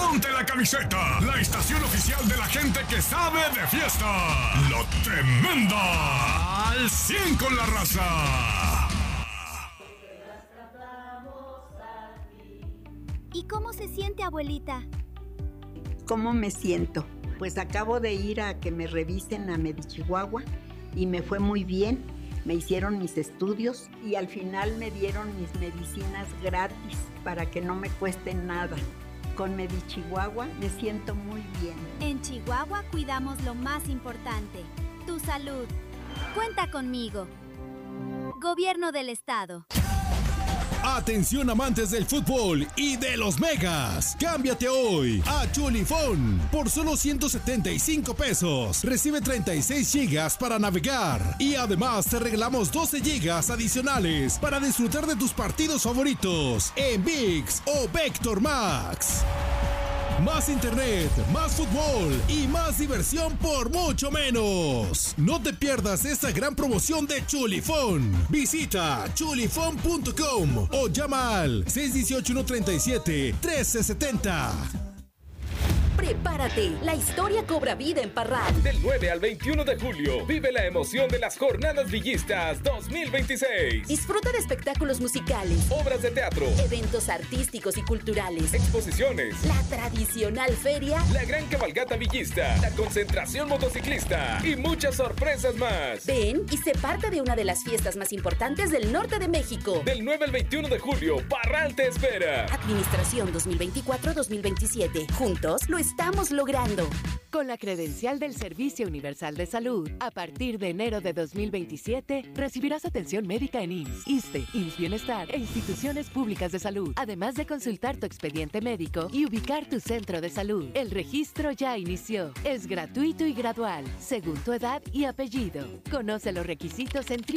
Ponte la camiseta, la estación oficial de la gente que sabe de fiesta. La Tremenda. Al 100 con la raza. ¿Y cómo se siente, abuelita? ¿Cómo me siento? Pues acabo de ir a que me revisen a Medichihuahua y me fue muy bien. Me hicieron mis estudios y al final me dieron mis medicinas gratis para que no me cueste nada. Con Medichihuahua me siento muy bien. En Chihuahua cuidamos lo más importante, tu salud. Cuenta conmigo. Gobierno del Estado. Atención amantes del fútbol y de los megas. Cámbiate hoy a Chulifón por solo 175 pesos. Recibe 36 gigas para navegar y además te regalamos 12 gigas adicionales para disfrutar de tus partidos favoritos en ViX o Vector Max. Más internet, más fútbol y más diversión por mucho menos. No te pierdas esta gran promoción de Chulifón. Visita chulifón.com o llama al 618-137-1370. Prepárate, la historia cobra vida en Parral. Del 9 al 21 de julio, vive la emoción de las Jornadas Villistas 2026. Disfruta de espectáculos musicales, obras de teatro, eventos artísticos y culturales, exposiciones, la tradicional feria, la gran cabalgata villista, la concentración motociclista y muchas sorpresas más. Ven y sé parte de una de las fiestas más importantes del norte de México. Del 9 al 21 de julio, Parral te espera. Administración 2024-2027. Juntos lo estamos logrando. Con la credencial del Servicio Universal de Salud, a partir de enero de 2027, recibirás atención médica en IMSS, ISSSTE, IMSS Bienestar e instituciones públicas de salud, además de consultar tu expediente médico y ubicar tu centro de salud. El registro ya inició. Es gratuito y gradual, según tu edad y apellido. Conoce los requisitos en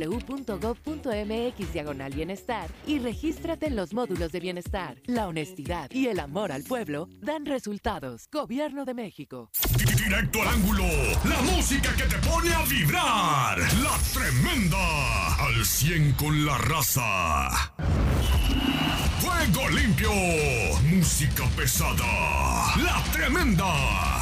www.gov.mx/bienestar y regístrate en los módulos de bienestar. La honestidad y el amor al pueblo dan resultados. Gobierno de México. Directo al ángulo, la música que te pone a vibrar. La Tremenda. Al 100 con la raza. Fuego limpio. Música pesada. La Tremenda.